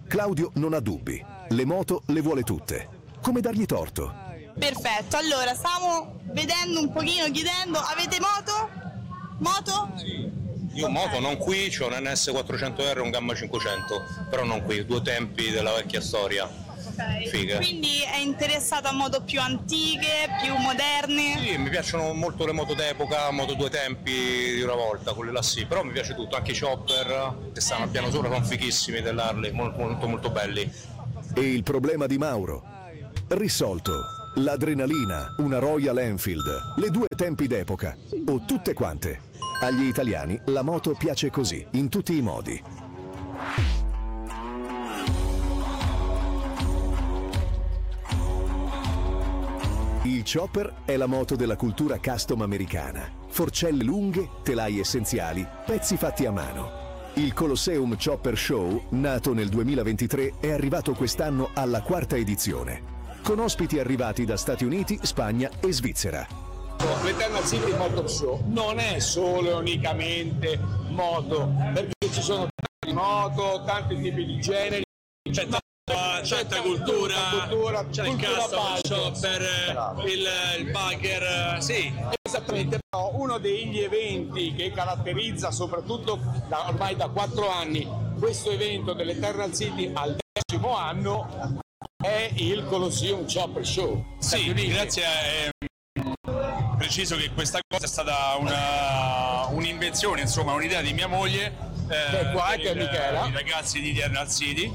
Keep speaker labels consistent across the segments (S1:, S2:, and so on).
S1: Claudio non ha dubbi, le moto le vuole tutte. Come dargli torto?
S2: Perfetto, allora stiamo vedendo un pochino, chiedendo, avete moto? Moto?
S3: Io moto non qui, c'ho un NS400R e un Gamma 500, però non qui, due tempi della vecchia storia.
S2: Ok.
S3: Figa.
S2: Quindi è interessato a moto più antiche, più moderne?
S3: Sì, mi piacciono molto le moto d'epoca, moto due tempi di una volta, quelle là sì, però mi piace tutto, anche i chopper che stanno a piano sopra sono fighissimi dell'Harley, molto belli.
S1: E il problema di Mauro? Risolto. L'adrenalina, una Royal Enfield, le due tempi d'epoca, o tutte quante. Agli italiani la moto piace così, in tutti i modi. Il chopper è la moto della cultura custom americana. Forcelle lunghe, telai essenziali, pezzi fatti a mano. Il Colosseum Chopper Show, nato nel 2023, è arrivato quest'anno alla quarta edizione, con ospiti arrivati da Stati Uniti, Spagna e Svizzera.
S4: L'Eternal City Motor Show non è solo e unicamente moto, perché ci sono tanti moto, tanti tipi di generi,
S5: c'è tanta cultura, c'è il custom, shopper, il bugger, sì.
S4: Esattamente, però uno degli eventi che caratterizza soprattutto ormai da 4 anni questo evento dell'Eternal City al 10° anno è il Colosseum Chopper Show.
S5: Sì, grazie preciso che questa cosa è stata un'invenzione, insomma un'idea di mia moglie,
S4: che è Michela,
S5: i ragazzi di Eternal City,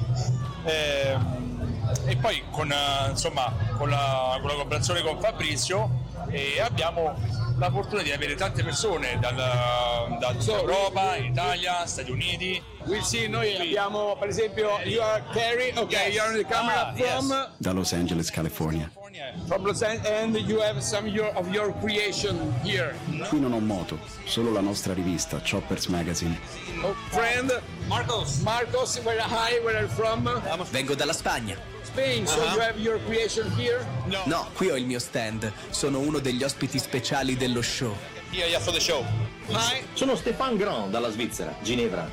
S5: e poi con la collaborazione con Fabrizio abbiamo la fortuna di avere tante persone dall'Europa, Italia, Stati Uniti.
S4: Sì, noi abbiamo per esempio Carrie, okay, you're on the camera from
S6: da Los Angeles, California.
S4: From Los Angeles, and you have some of your creation here.
S6: Qui non ho moto, solo la nostra rivista Choppers Magazine.
S4: Oh, friend Marcos, where are you from?
S7: Vengo dalla Spagna.
S4: Spain, so you have your creation here?
S7: No, qui ho il mio stand. Sono uno degli ospiti speciali dello show.
S5: Yeah, for the show.
S4: Hi.
S8: Sono Stéphane Grand dalla Svizzera, Ginevra.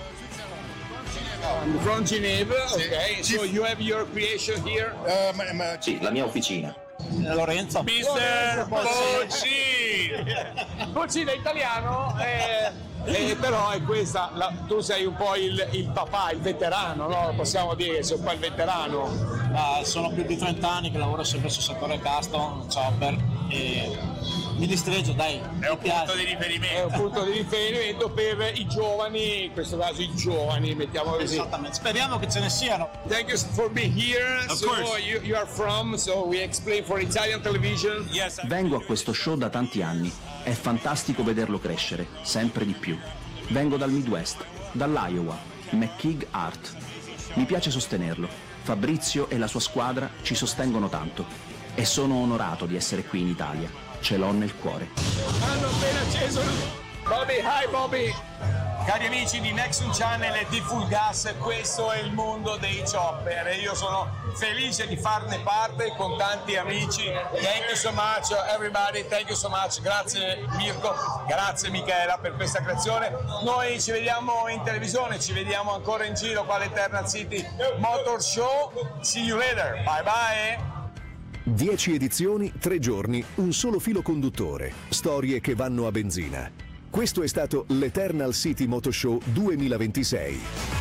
S4: From Geneva, ok. So you have your creation here?
S8: Sì, la mia officina.
S5: Lorenzo. Mister Bocci!
S4: Bocci da italiano, però è questa, tu sei un po' il papà, il veterano, no? Possiamo dire che sei un po' il veterano.
S9: Sono più di 30 anni che lavoro sempre sul settore custom, chopper, e mi distreggio, dai.
S5: È un punto di riferimento.
S4: È un punto di riferimento per i giovani, in questo caso i giovani, mettiamo così.
S9: Esattamente, speriamo che ce ne siano.
S4: Thank you for being here.
S5: Of
S4: so
S5: course.
S4: you are from, so we explain for Italian television.
S5: Yes.
S6: Vengo a questo show da tanti anni. È fantastico vederlo crescere, sempre di più. Vengo dal Midwest, dall'Iowa, McKeag Art. Mi piace sostenerlo. Fabrizio e la sua squadra ci sostengono tanto. E sono onorato di essere qui in Italia. Ce l'ho nel cuore.
S4: Hanno appena acceso. Bobby, hi Bobby.
S5: Cari amici di Nexon Channel e di Full Gas, questo è il mondo dei chopper e io sono felice di farne parte con tanti amici. Thank you so much everybody, thank you so much, grazie Mirko, grazie Michela per questa creazione. Noi ci vediamo in televisione, ci vediamo ancora in giro qua all'Eternal City Motor Show. See you later, bye bye.
S1: 10 edizioni, 3 giorni, un solo filo conduttore, storie che vanno a benzina. Questo è stato l'Eternal City Motor Show 2026.